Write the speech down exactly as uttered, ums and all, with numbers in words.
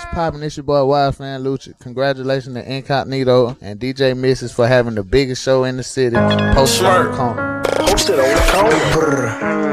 poppin'? It's your boy Wild Fan Lucha. Congratulations to Incognito and D J Missus for having the biggest show in the city. Posted on the corner. Posted on the corner.